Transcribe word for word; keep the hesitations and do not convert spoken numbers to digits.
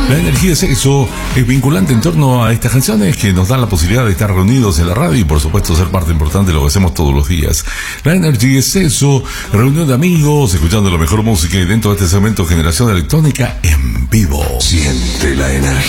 La energía es eso, es vinculante en torno a estas canciones que nos dan la posibilidad de estar reunidos en la radio y por supuesto ser parte importante de lo que hacemos todos los días. La energía es eso, reunión de amigos, escuchando la mejor música y dentro de este segmento Generación Electrónica en vivo. Siente la energía.